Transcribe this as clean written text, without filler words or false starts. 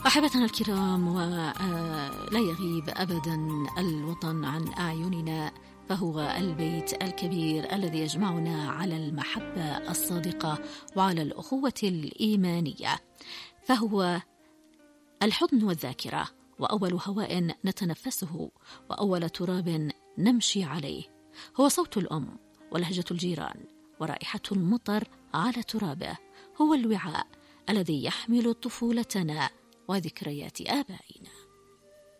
أحبتنا الكرام، ولا يغيب أبدا الوطن عن أعيننا، فهو البيت الكبير الذي يجمعنا على المحبة الصادقة وعلى الأخوة الإيمانية، فهو الحضن والذاكرة، وأول هواء نتنفسه، وأول تراب نمشي عليه، هو صوت الأم ولهجة الجيران ورائحة المطر على ترابه، هو الوعاء الذي يحمل طفولتنا وذكريات آبائنا.